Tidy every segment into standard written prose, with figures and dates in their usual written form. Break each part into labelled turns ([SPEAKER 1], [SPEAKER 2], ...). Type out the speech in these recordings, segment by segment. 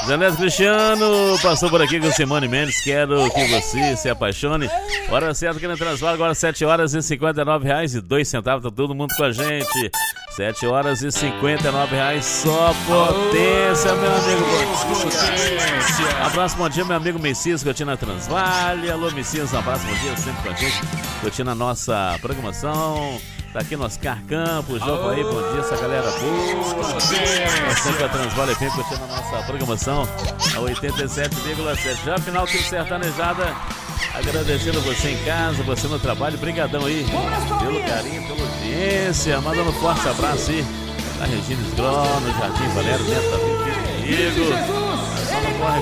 [SPEAKER 1] Zaneto Cristiano passou por aqui com Simone Mendes. Quero que você se apaixone. Hora certa aqui na Transval, agora 7 horas e R$59,02. Tá todo mundo com a gente. 7 horas e R$59. Só potência, meu amigo. Abraço, bom dia, meu amigo Messias, curtindo a Transvale. Alô, Messias, um abraço, bom dia, sempre com a gente, curtindo a nossa programação. Tá aqui no Oscar Campos, Jogo aí, bom dia, essa galera boa. Sempre a Transvale FM, curtindo a nossa programação, a 87,7. Já final, tudo sertanejada. Agradecendo você em casa, você no trabalho. Brigadão aí pelo carinho, pela audiência. Mandando um forte abraço aí da Regina Sgró, no Jardim Valério, Neto da Vida, comigo. Só não corre,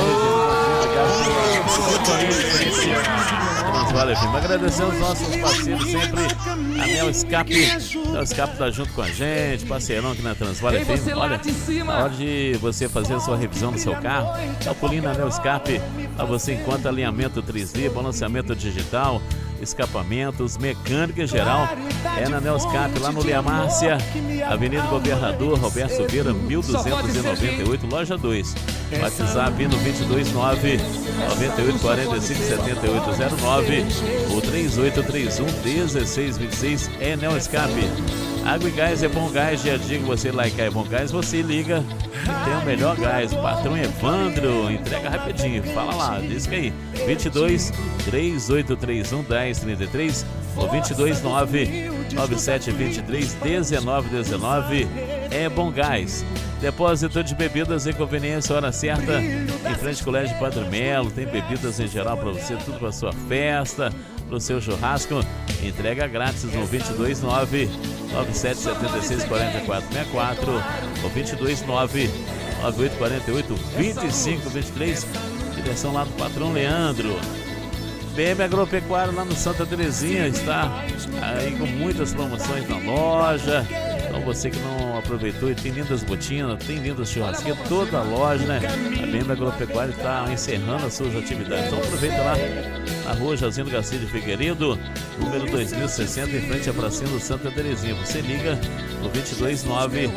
[SPEAKER 1] Transvale FM. Agradecendo os nossos parceiros sempre. A Neo Escape. Neo Escape tá junto com a gente. Parceirão aqui na Transvale FM. Olha, na hora de você fazer a sua revisão do seu carro, dá um pulinho na Neo Escape. Lá você encontra alinhamento 3D, balanceamento digital, escapamentos, mecânica em geral. É na Neo Escape, lá no Lia Márcia, Avenida Governador Roberto Silveira, 1298, loja 2. WhatsApp no 229 9845 7809 ou 3831 1626. É Neo Escape. Água e gás é Bom Gás. Já digo, você lá é Bom Gás, você liga e tem o melhor gás. O patrão Evandro entrega rapidinho. Fala lá, diz que aí 22 3831 1033 ou 229 9723 1919. É Bom Gás. Depósito de bebidas e conveniência, hora certa, em frente ao Colégio Padre Melo. Tem bebidas em geral para você, tudo para sua festa, para o seu churrasco. Entrega grátis no 229 9776 4464 ou 229 9848 2523. Direção lá do patrão Leandro. BM Agropecuário lá no Santa Terezinha está aí com muitas promoções na loja. Então você que não aproveitou, e tem lindas botinas, tem lindas churrasqueiras, toda a loja, né? A BM Agropecuário está encerrando as suas atividades. Então aproveita lá na rua Jacinto Garcia de Figueiredo, número 2060, em frente à pracinha do Santa Terezinha. Você liga no 229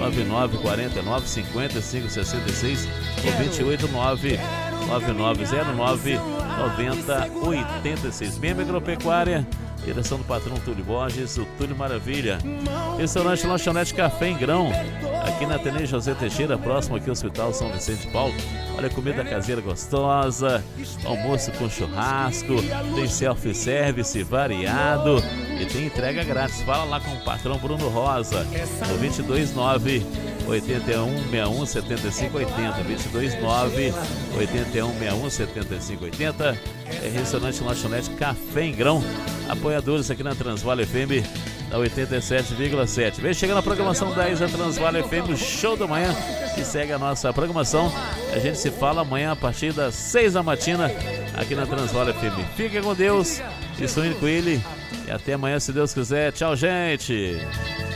[SPEAKER 1] 9949 5566 ou 289 9909 9086. BM Agropecuária, direção do patrão Túlio Borges, o Túlio Maravilha. Restaurante Lanchonete Café em Grão, aqui na Tenente José Teixeira, próximo aqui ao Hospital São Vicente de Paulo. Olha, comida caseira gostosa, almoço com churrasco, tem self-service variado e tem entrega grátis. Fala lá com o patrão Bruno Rosa, no 229 8161 7580, 229 8161 7580. É Restaurante Lanchonete Café em Grão. Apoiadores aqui na Transvale FM da 87,7. Vem chegando a programação 10 da Transvale FM, o show da manhã, que segue a nossa programação. A gente se fala amanhã a partir das 6 da matina aqui na Transvale FM. Fique com Deus e sonhe com Ele. E até amanhã, se Deus quiser. Tchau, gente.